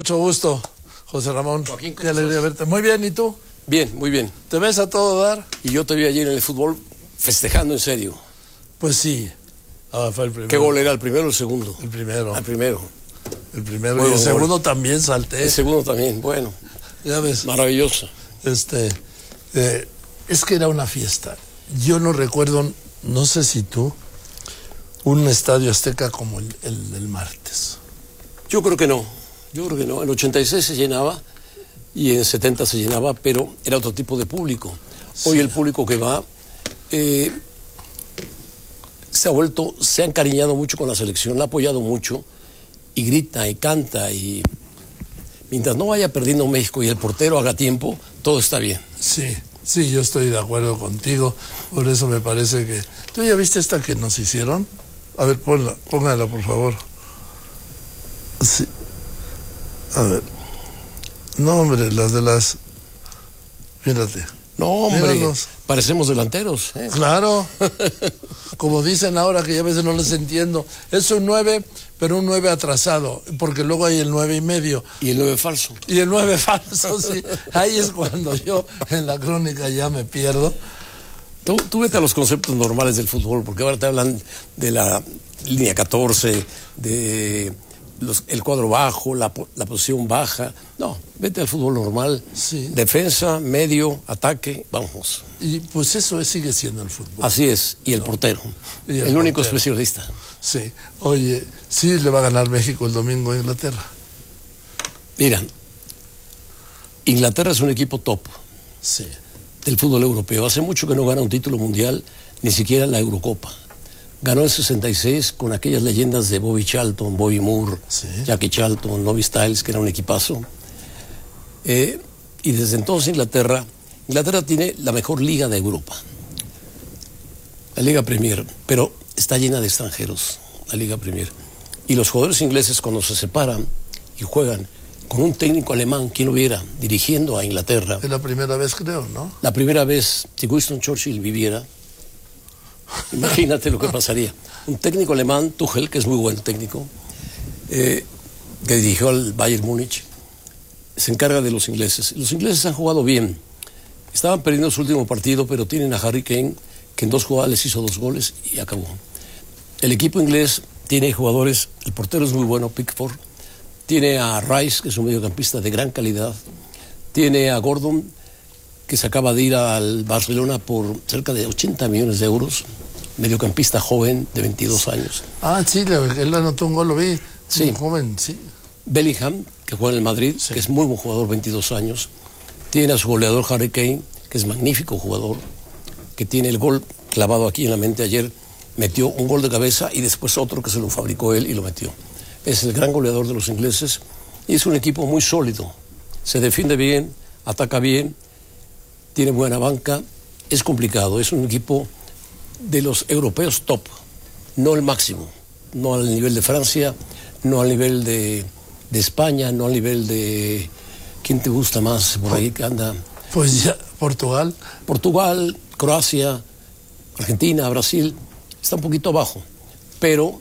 Mucho gusto, José Ramón. Joaquín, qué alegría verte. Muy bien, ¿y tú? Bien, muy bien. ¿Te ves a todo dar? Y yo te vi ayer en el fútbol festejando en serio. Pues sí. Fue el primero. ¿Qué gol era, el primero o el segundo? El primero. El primero. El primero. Bueno, y el segundo también salté. El segundo también, bueno. Ya ves. Maravilloso. Es que era una fiesta. Yo no recuerdo, no sé si tú, un estadio Azteca como el del martes. Yo creo que no. En 86 se llenaba y en 70 se llenaba, pero era otro tipo de público. Hoy sí. El público que va se ha encariñado mucho con la selección, la ha apoyado mucho y grita y canta y mientras no vaya perdiendo México y el portero haga tiempo, todo está bien. Sí, yo estoy de acuerdo contigo, por eso me parece que... ¿Tú ya viste esta que nos hicieron? A ver, póngala por favor. Sí. A ver. No, hombre, las de las... Fíjate. No, hombre, míranos. Parecemos delanteros. Claro. Como dicen ahora, que ya a veces no les entiendo. Es un 9, pero un 9 atrasado, porque luego hay el 9 y medio. Y el 9 falso. Y el 9 falso, sí. Ahí es cuando yo en la crónica ya me pierdo. Tú vete a los conceptos normales del fútbol, porque ahora te hablan de la línea 14, de el cuadro bajo, la posición baja. No, vete al fútbol normal. Sí. Defensa, medio, ataque, vamos. Y pues eso sigue siendo el fútbol. Así es, y el portero. Y el único especialista. Sí. Oye, sí le va a ganar México el domingo a Inglaterra. Mira, Inglaterra es un equipo top. Sí. Del fútbol europeo. Hace mucho que no gana un título mundial, ni siquiera la Eurocopa. Ganó en 66 con aquellas leyendas de Bobby Charlton, Bobby Moore, sí. Jackie Charlton, Nobby Stiles, que era un equipazo. Y desde entonces Inglaterra tiene la mejor liga de Europa, la Liga Premier, pero está llena de extranjeros, la Liga Premier. Y los jugadores ingleses, cuando se separan y juegan con un técnico alemán, quien lo viera, dirigiendo a Inglaterra. Es la primera vez, creo, ¿no? La primera vez, si Winston Churchill viviera, imagínate lo que pasaría. Un técnico alemán, Tuchel, que es muy buen técnico, que dirigió al Bayern Múnich, se encarga de los ingleses. Los ingleses han jugado bien. Estaban perdiendo su último partido, pero tienen a Harry Kane, que en 2 jugadas les hizo 2 goles y acabó. El equipo inglés tiene jugadores, el portero es muy bueno, Pickford, tiene a Rice, que es un mediocampista de gran calidad, tiene a Gordon, que se acaba de ir al Barcelona por cerca de 80 millones de euros, mediocampista joven de 22 años. Ah, sí, él anotó un gol, lo vi. Sí. Un joven, sí. Bellingham, que juega en el Madrid, sí. Que es muy buen jugador, 22 años. Tiene a su goleador Harry Kane, que es magnífico jugador, que tiene el gol clavado aquí en la mente. Ayer metió un gol de cabeza y después otro que se lo fabricó él y lo metió. Es el gran goleador de los ingleses y es un equipo muy sólido. Se defiende bien, ataca bien, tiene buena banca. Es complicado, es un equipo de los europeos top, no el máximo, no al nivel de Francia, no al nivel de España, no al nivel de... ¿Quién te gusta más por ahí que anda? Pues ya, Portugal, Croacia, Argentina, Brasil, está un poquito abajo, pero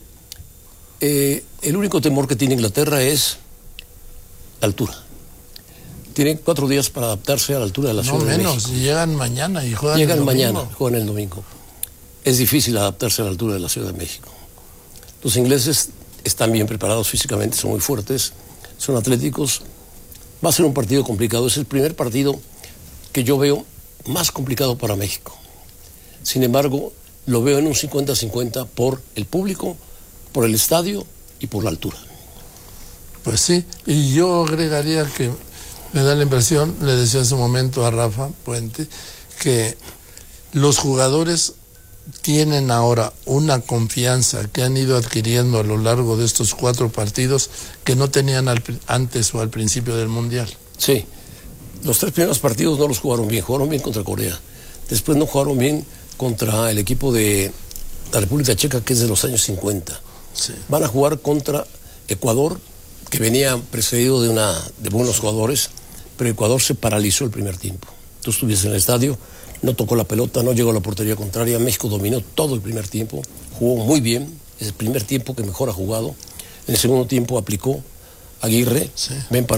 el único temor que tiene Inglaterra es la altura. Tienen 4 días para adaptarse a la altura de la Ciudad de México. No menos, llegan mañana y juegan el domingo. Llegan mañana, juegan el domingo. Es difícil adaptarse a la altura de la Ciudad de México. Los ingleses están bien preparados físicamente, son muy fuertes, son atléticos. Va a ser un partido complicado, es el primer partido que yo veo más complicado para México. Sin embargo, lo veo en un 50-50 por el público, por el estadio y por la altura. Pues sí, y yo agregaría que me da la impresión, le decía hace un momento a Rafa Puente, que los jugadores tienen ahora una confianza que han ido adquiriendo a lo largo de estos 4 partidos que no tenían antes o al principio del Mundial. Sí, los 3 primeros partidos no los jugaron bien contra Corea. Después no jugaron bien contra el equipo de la República Checa, que es de los años 50. Sí. Van a jugar contra Ecuador, que venía precedido de buenos jugadores, pero Ecuador se paralizó el primer tiempo. Tú estuviste en el estadio, no tocó la pelota, no llegó a la portería contraria. México dominó todo el primer tiempo, jugó muy bien, es el primer tiempo que mejor ha jugado. En el segundo tiempo aplicó Aguirre, sí. ven para